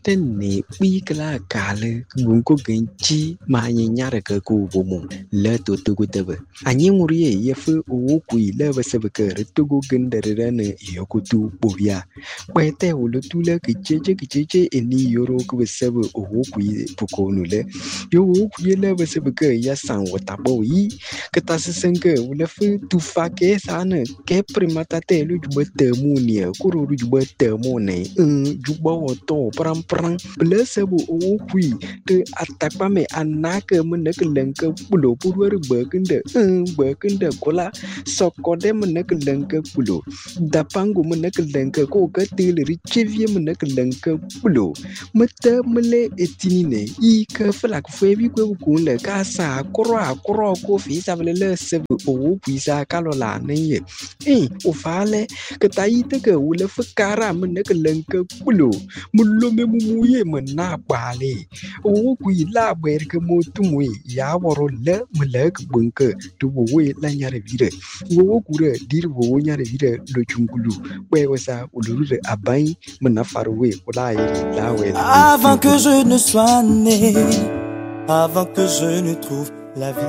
ne bikla kale gunko genchi ma nyara ka ku bomo le to tugu tebe anyi ngurie yefu o ku ile basebe ka tugu gendere ne yokutu bobia kwete ulutu le kicheche eni yoro ku basebe o ku pukonu le yo ku ile basebe ka ya san watabo yi katasenke ulefu tufake sana ke primata te lu jubete munia kuru jubete mone jubo to pram blessable o kui te atakpa me anake meneke lenke pulo purwer bekende kola sokode meneke lenke pulo dapangu meneke lenke ko katil richevie meneke lenke pulo mete mele etinine I ke flak febi ko kunle ka sa kro ko fi sabele sebe o kui sa kalola ne o fale ke taite ke ule fukara meneke lenke pulo mulo me muye mena bale o ku ila ber ke motumwe ya woro le melek bunke to we la nyare vire wo ku re dir wo nyare vire lo chungulu we wasa uluru abai mena farwe wala iri la we avant que je ne sois né, avant que je ne trouve la vie